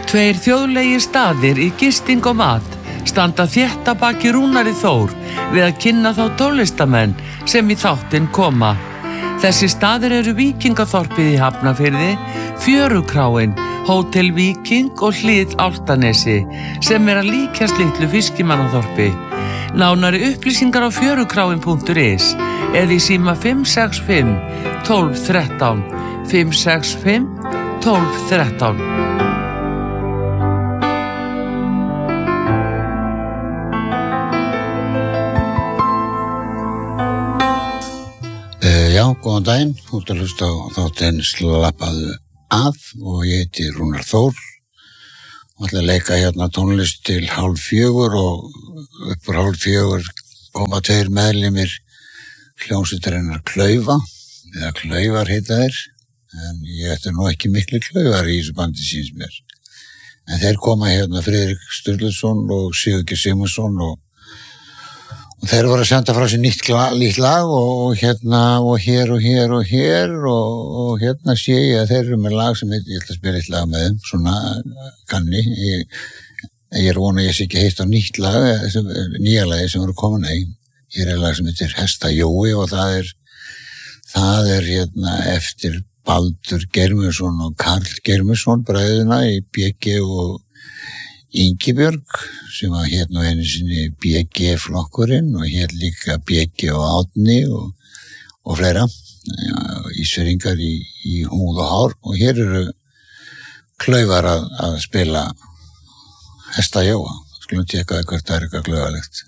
Tveir þjóðlegir staðir í gisting og mat standa þétt að baki Rúnari Þór við að kynna þá tónlistamenn sem í þáttinn koma. Þessi staðir eru Víkingaþorpið í Hafnarfirði, Fjörukráin, Hótel Víking og Hlið Álftanesi sem að líkjast litlu fiskimannaþorpi. Nánari upplýsingar á fjörukráin.is eða í síma 565 12 13 565 12 13. Já, góðan daginn, þú ert að hlusta á þáttinn Slappaðu af og ég heiti Rúnar Þór og ætla að leika hérna tónlist til 3:30 og upp úr 3:30 koma 2 meðlimir hljómsveitarinnar Klaufa, eða Klaufar heita þeir, en ég ætti nú ekki miklu Klaufar í þessu bandi síns mér. En þeir koma hérna Friðrik Sturluson og Sigurgeir Sigmundsson og þeir voru að senda frá sér nýtt lag og hérna og hér og hérna sé ég að þeir eru með lag sem heitir, ég ætla að spila eitt lag með þeim, svona kanni. Ég er vona að ég sé ekki heitt á nýtt lag, nýja lagi sem voru komin, nei. Hér er lag sem heitir Hesta Jói og það er hérna eftir Baldur Geirmundsson og Karl Geirmundsson, bræðuna í BG og Ingibjörg sem var hérna einu sinni BG flokkurinn og hér líka BG og Átni og fleira Ísfirðingar í húð og hár og hér eru Klaufar að spila Hesta Jóa. Skulum tjekka hvert það er eitthvað klaufalegt.